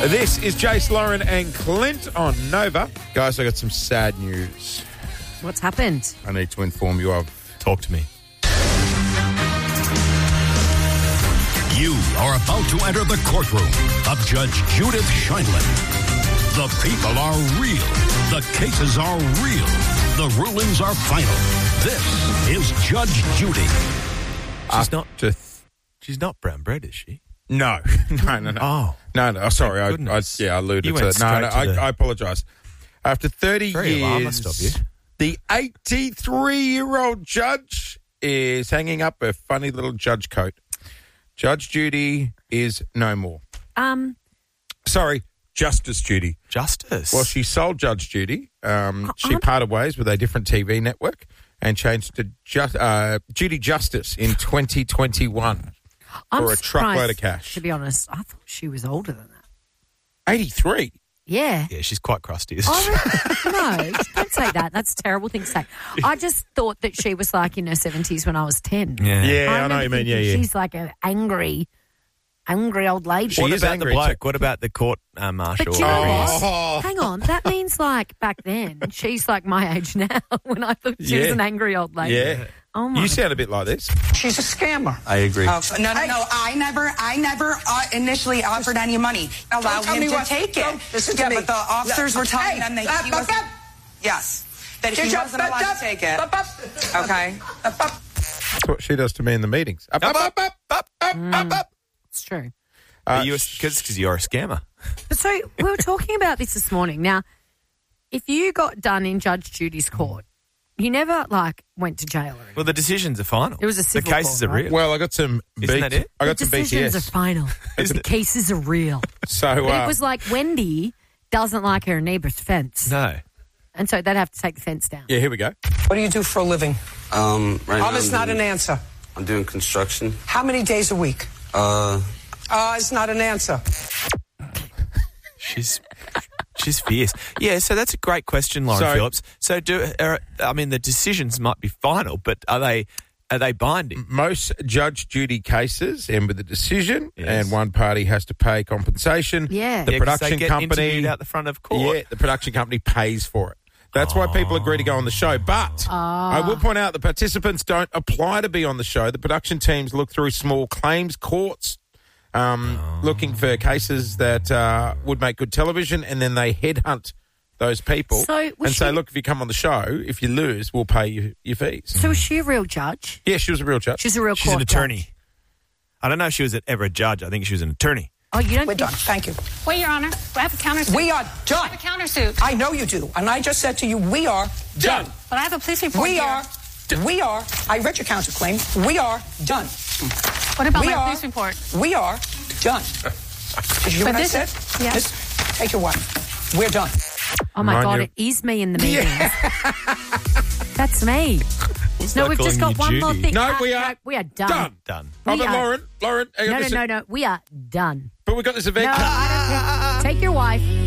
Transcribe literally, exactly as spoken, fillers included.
This is Jace, Lauren and Clint on Nova. Guys, I got some sad news What's happened? I need to inform you of. Talk to me. You are about to enter the courtroom of Judge Judith Scheindlin. The people are real. The cases are real. The rulings are final. This is Judge Judy. She's not Just She's not brown bread, is she? no, no, no, no. Oh. No, no. Sorry, I, I goodness. yeah, I alluded You to went it. No, straight no, to I, the- I apologise. After thirty Very alarmist years, of you. the eighty-three-year-old judge is hanging up a funny little judge coat. Judge Judy is no more. Um, Sorry, Justice Judy. Justice. Well, she sold Judge Judy. Um, she I'm- parted ways with a different T V network and changed to ju- uh, Judy Justice in twenty twenty-one I'm for a truckload surprised, of cash. To be honest, I thought she was older than that. eighty-three. Yeah. Yeah, she's quite crusty, isn't she? I re- no, don't say that. That's a terrible thing to say. I just thought that she was like in her seventies when I was ten. Yeah. Yeah, I, know remember what you mean. Yeah, thinking yeah. She's like an angry, angry old lady. She What is about angry, the bloke? too. What about the court uh, marshal? But do you know what? Oh. Hang on, that means like back then, she's like my age now. When I thought she was Yeah. an angry old lady. Yeah. Oh my. You sound a bit like this. She's a scammer. I agree. Uh, no, no, no. I never, I never uh, initially offered any money. Allow Don't tell him me to what- take don't it. listen to yeah, me. but the officers were telling Hey, them that uh, he uh, wasn't. uh, Yes, that he Get your wasn't butt allowed up, to take it. up, up, Okay. up, up. That's what she does to me in the meetings. Up, up, up, up, up, up, up, up. It's true. Uh, Because you're a scammer. So we were talking about this this morning. Now, if you got done in Judge Judy's court, you never like went to jail or anything. Well, the decisions are final. It was a civil The cases court, are right? real. well, I got some. Isn't that it? I got the some B T decisions S. are final. Isn't the it? cases are real. So But uh, it was like Wendy doesn't like her neighbour's fence. No. And so they'd have to take the fence down. yeah, here we go. What do you do for a living? Um, right now Oh, that's I'm not doing, an answer. I'm doing construction. How many days a week? Uh, Uh, it's not an answer. She's she's fierce. Yeah, so that's a great question, Lauren So- Phillips. So do are, I mean the decisions might be final, but are they are they binding? Most Judge Judy cases end with a decision, Yes. and one party has to pay compensation. Yeah. the Yeah, 'cause production they get company interviewed out the front of court. Yeah, the production company pays for it. That's why people agree to go on the show. But I will point out the participants don't apply to be on the show. The production teams look through small claims courts, um, looking for cases that uh, would make good television, and then they headhunt those people So, was and say, she- look, if you come on the show, if you lose, we'll pay you your fees. So is she a real judge? Yeah, she was a real judge. She's a real She's an court attorney. judge. I don't know if she was ever a judge. I think she was an attorney. Oh, you don't We're think done. Thank you. Wait, Your Honor. I have a countersuit. We are I done. have a countersuit. I know you do. And I just said to you, we are done. But I have a police report We here. are, we are, I read your counterclaim. We are done. What about we my are, police report? We are done. Did you hear But what I this said? is- yeah. Miss, take your wife. We're done. Oh, my Mind God, you- it is me in the meetings. That's me. No, like we've just calling got you one more Judy. thing. No, Uh, we are we are done. done. Done. Oh, We but are- Lauren, Lauren, hang on, No, no, listen. no, no. We are done. But we got this event. No, I don't care. Take your wife.